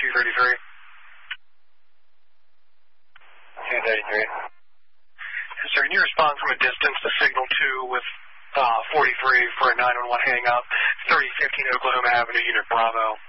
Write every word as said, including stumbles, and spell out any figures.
two thirty-three. two thirty-three. Yes, sir. Can you respond from a distance to signal two with uh, forty-three for a nine one one hang up, thirty fifteen Oklahoma Avenue, Unit Bravo?